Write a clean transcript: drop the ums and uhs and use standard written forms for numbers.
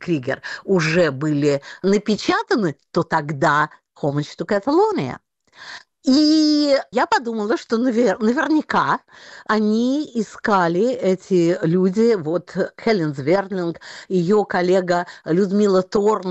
Кригер уже были напечатаны, то тогда «Homage to Catalonia». И я подумала, что наверняка они искали, эти люди, вот Хелен Зверлинг, ее коллега Людмила Торн,